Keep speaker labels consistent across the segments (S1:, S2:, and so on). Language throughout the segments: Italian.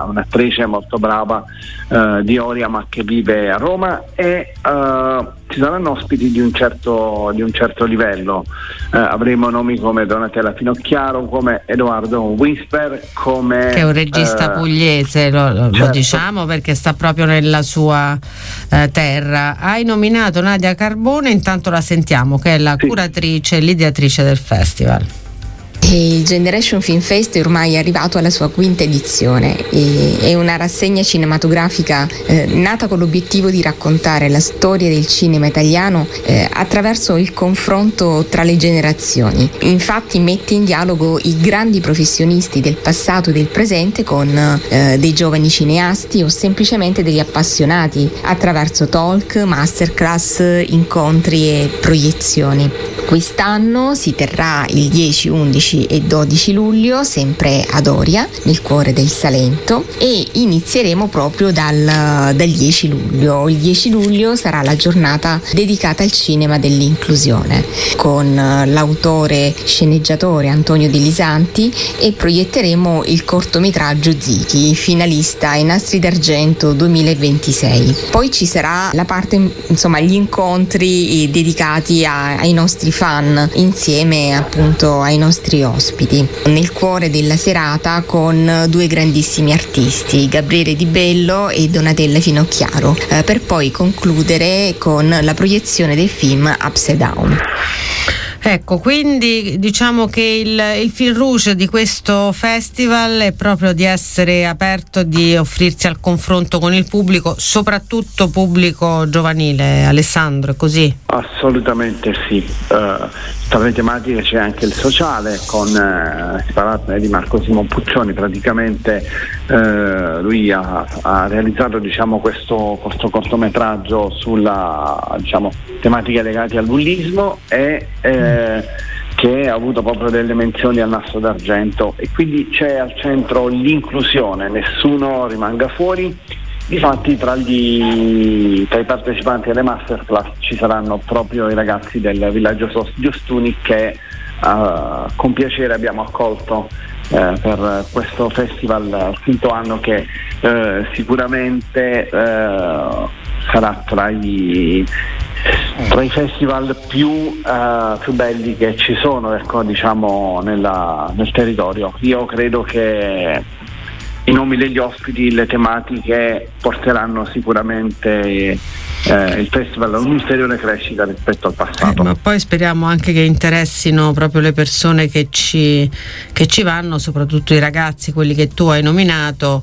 S1: un'attrice molto brava di Oria, ma che vive a Roma, e ci saranno ospiti di un certo livello. Avremo nomi come Donatella Finocchiaro, come Edoardo Whisper, come
S2: che è un regista pugliese, lo diciamo perché sta proprio nella sua terra. Hai nominato Nadia Carbone, intanto la sentiamo, che è la curatrice e l'ideatrice del festival.
S3: Il Generation Film Fest è ormai arrivato alla sua quinta edizione. È una rassegna cinematografica nata con l'obiettivo di raccontare la storia del cinema italiano attraverso il confronto tra le generazioni. Infatti mette in dialogo i grandi professionisti del passato e del presente con dei giovani cineasti o semplicemente degli appassionati attraverso talk, masterclass, incontri e proiezioni. Quest'anno si terrà il 10, 11 e 12 luglio sempre ad Oria, nel cuore del Salento, e inizieremo proprio dal 10 luglio. Il 10 luglio sarà la giornata dedicata al cinema dell'inclusione, con l'autore sceneggiatore Antonio De Lisanti, e proietteremo il cortometraggio Zichi, finalista ai Nastri d'Argento 2026. Poi ci sarà la parte, gli incontri dedicati ai nostri fan, insieme appunto ai nostri ospiti, nel cuore della serata con due grandissimi artisti, Gabriele Di Bello e Donatella Finocchiaro, per poi concludere con la proiezione del film Upside Down.
S2: Ecco, quindi diciamo che il fil rouge di questo festival è proprio di essere aperto, di offrirsi al confronto con il pubblico, soprattutto pubblico giovanile. Alessandro, è così?
S1: Assolutamente sì. Tra le tematiche c'è anche il sociale, con si parla di Marco Simon Puccioni. Praticamente lui ha realizzato questo cortometraggio sulla tematiche legate al bullismo e che ha avuto proprio delle menzioni al Nastro d'Argento, e quindi c'è al centro l'inclusione, nessuno rimanga fuori. Difatti tra i partecipanti alle masterclass ci saranno proprio i ragazzi del villaggio Giostuni che con piacere abbiamo accolto per questo festival al quinto anno, che sicuramente sarà tra i festival più belli che ci sono, nel territorio. Io credo che i nomi degli ospiti, le tematiche porteranno sicuramente il festival a un'ulteriore crescita rispetto al passato.
S2: Ma poi speriamo anche che interessino proprio le persone che ci vanno, soprattutto i ragazzi, quelli che tu hai nominato.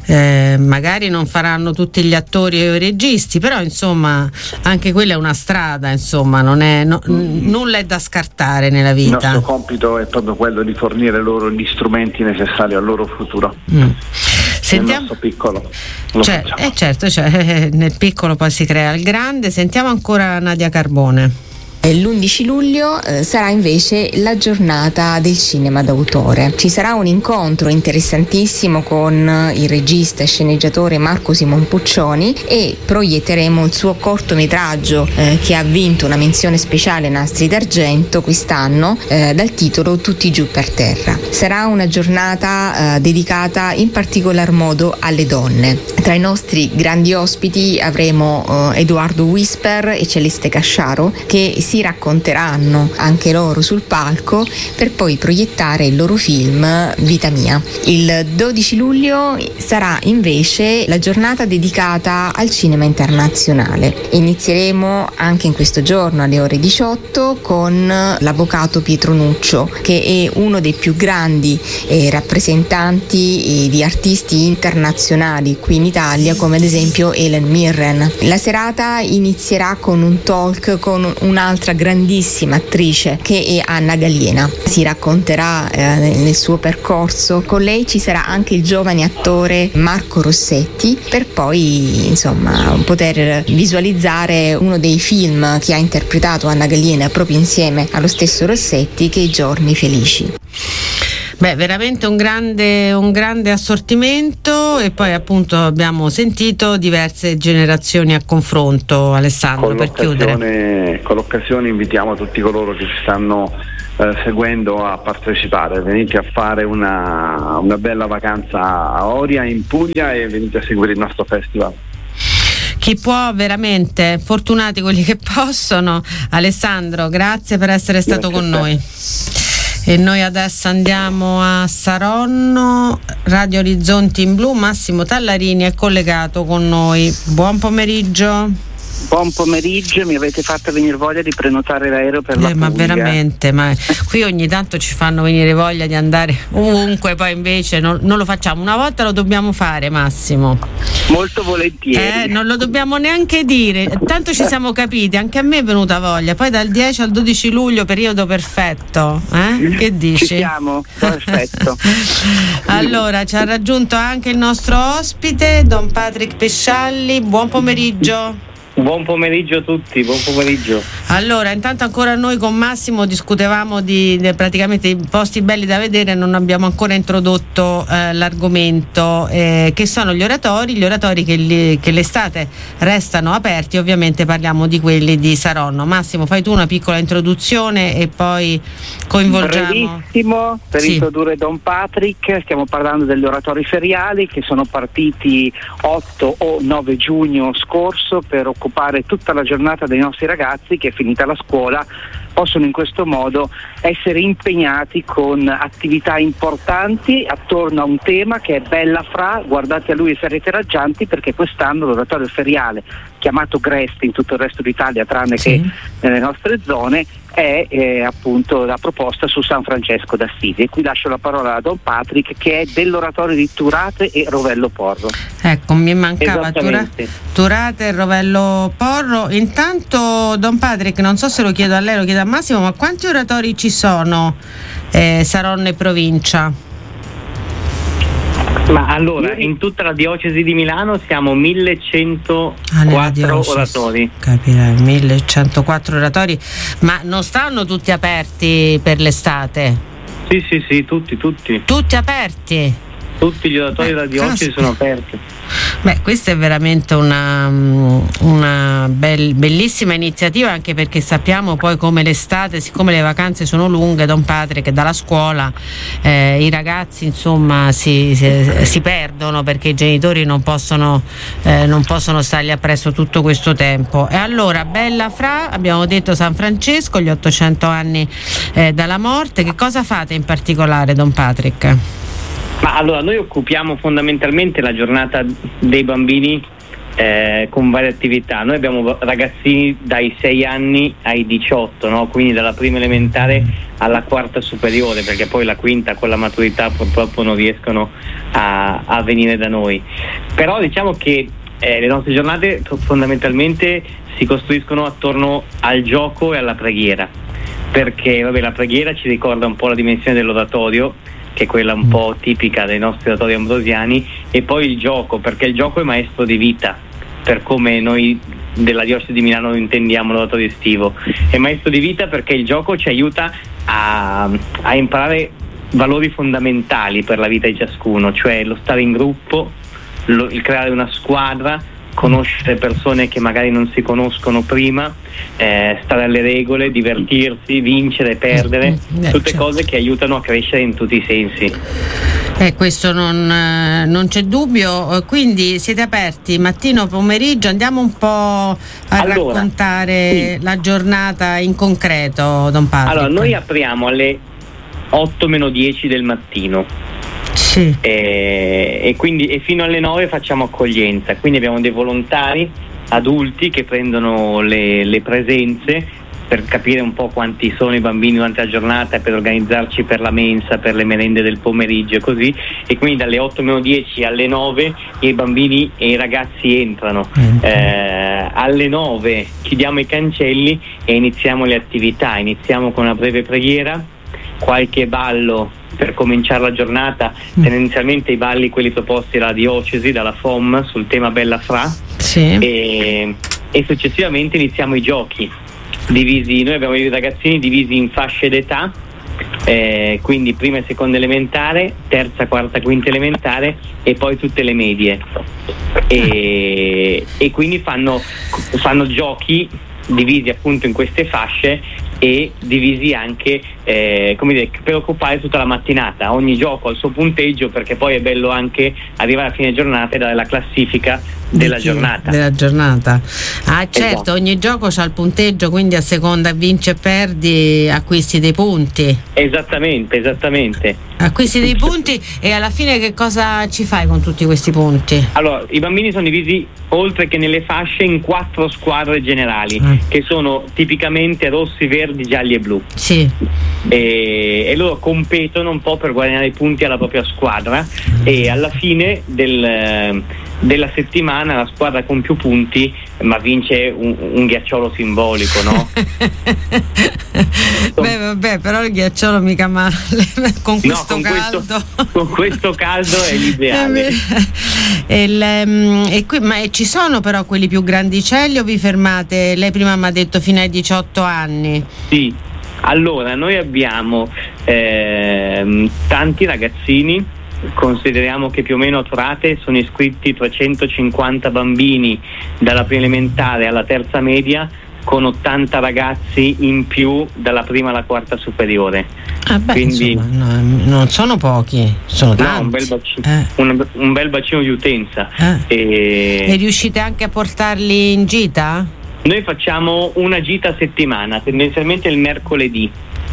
S2: Magari non faranno tutti gli attori e i registi, però anche quella è una strada, non è nulla è da scartare nella vita.
S1: Il nostro compito è proprio quello di fornire loro gli strumenti necessari al loro futuro.
S2: Sentiamo.
S1: Nel nostro piccolo
S2: certo, nel piccolo poi si crea il grande. Sentiamo ancora Nadia Carbone.
S3: L'11 luglio sarà invece la giornata del cinema d'autore. Ci sarà un incontro interessantissimo con il regista e sceneggiatore Marco Simon Puccioni, e proietteremo il suo cortometraggio che ha vinto una menzione speciale Nastri d'Argento quest'anno, dal titolo Tutti giù per terra. Sarà una giornata dedicata in particolar modo alle donne. Tra i nostri grandi ospiti avremo Edoardo Whisper e Celeste Casciaro, che si racconteranno anche loro sul palco per poi proiettare il loro film Vita Mia. Il 12 luglio sarà invece la giornata dedicata al cinema internazionale. Inizieremo anche in questo giorno alle ore 18 con l'avvocato Pietro Nuccio, che è uno dei più grandi rappresentanti di artisti internazionali qui in Italia, come ad esempio Helen Mirren. La serata inizierà con un talk con un'altra grandissima attrice, che è Anna Galiena. Si racconterà nel suo percorso. Con lei ci sarà anche il giovane attore Marco Rossetti, per poi poter visualizzare uno dei film che ha interpretato Anna Galiena proprio insieme allo stesso Rossetti, che è I Giorni Felici.
S2: Veramente un grande assortimento, e poi appunto abbiamo sentito diverse generazioni a confronto. Alessandro, per chiudere.
S1: Con l'occasione invitiamo tutti coloro che si stanno seguendo a partecipare. Venite a fare una bella vacanza a Oria in Puglia e venite a seguire il nostro festival.
S2: Chi può, veramente, fortunati quelli che possono. Alessandro, grazie per essere stato con noi. E noi adesso andiamo a Saronno, Radio Orizzonti in Blu. Massimo Tallarini è collegato con noi. Buon pomeriggio.
S4: Buon pomeriggio, mi avete fatto venire voglia di prenotare l'aereo per la Puglia.
S2: Ma veramente, ma qui ogni tanto ci fanno venire voglia di andare ovunque, poi invece non lo facciamo. Una volta lo dobbiamo fare, Massimo.
S4: Molto volentieri.
S2: Non lo dobbiamo neanche dire, tanto ci siamo capiti, anche a me è venuta voglia. Poi dal 10 al 12 luglio, periodo perfetto, Che dici?
S4: Ci siamo, perfetto.
S2: Allora, ci ha raggiunto anche il nostro ospite, Don Patrick Pescialli. Buon pomeriggio.
S5: Buon pomeriggio a tutti, buon pomeriggio.
S2: Allora, intanto ancora noi con Massimo discutevamo di praticamente i posti belli da vedere, non abbiamo ancora introdotto l'argomento, che sono gli oratori che l'estate restano aperti. Ovviamente parliamo di quelli di Saronno. Massimo, fai tu una piccola introduzione e poi coinvolgiamo.
S4: Brevissimo, per introdurre Don Patrick, stiamo parlando degli oratori feriali che sono partiti 8 o 9 giugno scorso per occupare tutta la giornata dei nostri ragazzi che, finita la scuola, possono in questo modo essere impegnati con attività importanti attorno a un tema che è Bella Fra. Guardate a lui e sarete raggianti, perché quest'anno l'oratorio feriale, chiamato Grest in tutto il resto d'Italia tranne che nelle nostre zone, è appunto la proposta su San Francesco d'Assisi. E qui lascio la parola a Don Patrick, che è dell'oratorio di Turate e Rovello Porro.
S2: Ecco, mi mancava Turate e Rovello Porro. Intanto, Don Patrick, non so se lo chiedo a lei, lo chiedo a Massimo, ma quanti oratori ci sono Saronno e provincia?
S5: Ma allora, in tutta la diocesi di Milano siamo 1104 oratori.
S2: Capirai, 1104 oratori, ma non stanno tutti aperti per l'estate?
S5: Sì, tutti.
S2: Tutti aperti?
S5: Tutti gli oratori della diocesi sono aperti.
S2: Beh, questa è veramente una bellissima iniziativa, anche perché sappiamo poi come l'estate, siccome le vacanze sono lunghe, Don Patrick, dalla scuola i ragazzi insomma si perdono, perché i genitori non possono stargli appresso tutto questo tempo. E allora, Bella Fra, abbiamo detto San Francesco, gli 800 anni dalla morte. Che cosa fate in particolare, Don Patrick?
S5: Ma allora, noi occupiamo fondamentalmente la giornata dei bambini con varie attività. Noi abbiamo ragazzini dai 6 anni ai 18, no? Quindi dalla prima elementare alla quarta superiore, perché poi la quinta con la maturità purtroppo non riescono a venire da noi. Però diciamo che le nostre giornate fondamentalmente si costruiscono attorno al gioco e alla preghiera, perché la preghiera ci ricorda un po' la dimensione dell'oratorio, che è quella un po' tipica dei nostri oratori ambrosiani, e poi il gioco, perché il gioco è maestro di vita, per come noi della diocesi di Milano intendiamo l'oratorio estivo. È maestro di vita perché il gioco ci aiuta a imparare valori fondamentali per la vita di ciascuno, cioè lo stare in gruppo, il creare una squadra, conoscere persone che magari non si conoscono prima, stare alle regole, divertirsi, vincere, perdere, tutte cose che aiutano a crescere in tutti i sensi.
S2: Questo non c'è dubbio. Quindi siete aperti mattino, pomeriggio. Andiamo un po' a raccontare la giornata in concreto, Don Patrick.
S5: Allora, noi apriamo alle 8-10 del mattino.
S2: Sì.
S5: E fino alle 9 facciamo accoglienza, quindi abbiamo dei volontari adulti che prendono le presenze per capire un po' quanti sono i bambini durante la giornata, per organizzarci per la mensa, per le merende del pomeriggio e così, e quindi dalle 8-10 alle 9 i bambini e i ragazzi entrano. Alle 9 chiudiamo i cancelli e iniziamo le attività. Iniziamo con una breve preghiera, qualche ballo per cominciare la giornata, tendenzialmente i balli quelli proposti dalla diocesi, dalla FOM, sul tema Bella Fra, e successivamente iniziamo i giochi divisi. Noi abbiamo i ragazzini divisi in fasce d'età, quindi prima e seconda elementare, terza, quarta, quinta elementare e poi tutte le medie, e quindi fanno giochi divisi appunto in queste fasce e divisi anche per occupare tutta la mattinata. Ogni gioco ha il suo punteggio, perché poi è bello anche arrivare a fine giornata e dare la classifica della giornata.
S2: Ah, certo,
S5: esatto.
S2: Ogni gioco c'ha il punteggio, quindi a seconda vinci e perdi acquisti dei punti.
S5: Esattamente.
S2: Acquisti dei punti, e alla fine che cosa ci fai con tutti questi punti?
S5: Allora, i bambini sono divisi, oltre che nelle fasce, in 4 squadre generali, che sono tipicamente rossi, verdi, gialli e blu.
S2: Sì.
S5: E loro competono un po' per guadagnare i punti alla propria squadra, e alla fine della settimana la squadra con più punti ma vince un ghiacciolo simbolico, no?
S2: Beh, vabbè, però il ghiacciolo mica male con questo caldo.
S5: Con questo caldo è l'ideale.
S2: Ma ci sono però quelli più grandicelli, o vi fermate? Lei prima mi ha detto fino ai 18 anni.
S5: Sì, allora noi abbiamo tanti ragazzini. Consideriamo che più o meno a Torate sono iscritti 350 bambini dalla prima elementare alla terza media, con 80 ragazzi in più dalla prima alla quarta superiore.
S2: Quindi insomma, non sono pochi, sono tanti.
S5: Un bel bacino di utenza.
S2: E riuscite anche a portarli in gita?
S5: Noi facciamo una gita a settimana, tendenzialmente il mercoledì.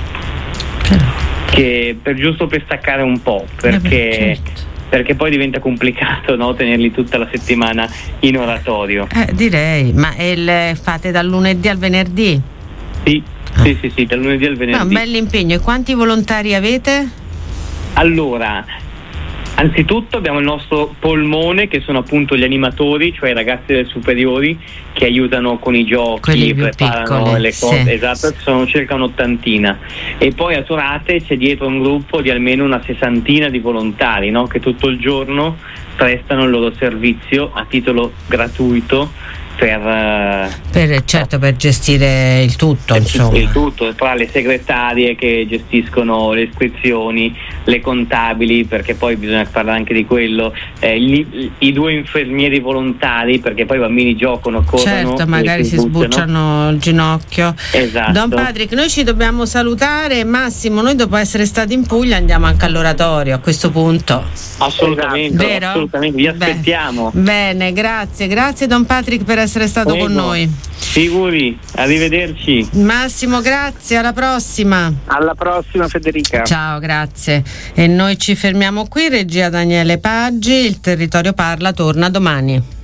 S5: Che giusto per staccare un po', perché poi diventa complicato, no, tenerli tutta la settimana in oratorio.
S2: Direi, ma fate dal lunedì al venerdì?
S5: Sì, dal lunedì al venerdì.
S2: Un bell'impegno. E quanti volontari avete?
S5: Allora, anzitutto abbiamo il nostro polmone, che sono appunto gli animatori, cioè i ragazzi delle superiori, che aiutano con i giochi, preparano piccole, le cose. Sì. Esatto, sono circa un'ottantina. E poi a Torate c'è dietro un gruppo di almeno una 60 di volontari, no? Che tutto il giorno prestano il loro servizio a titolo gratuito per gestire il tutto, insomma. Il tutto, tra le segretarie che gestiscono le iscrizioni, le contabili, perché poi bisogna parlare anche di quello, i 2 infermieri volontari, perché poi i bambini giocano, corrono,
S2: certo, magari si sbucciano il ginocchio.
S5: Esatto.
S2: Don Patrick, noi ci dobbiamo salutare. Massimo, noi dopo essere stati in Puglia andiamo anche all'oratorio a questo punto.
S5: Assolutamente,
S2: vero?
S5: Assolutamente, vi aspettiamo.
S2: Bene, grazie Don Patrick per essere stato con noi.
S5: Figuri, arrivederci.
S2: Massimo, grazie, alla prossima.
S4: Alla prossima, Federica.
S2: Ciao, grazie. E noi ci fermiamo qui. Regia Daniele Paggi, il Territorio Parla torna domani.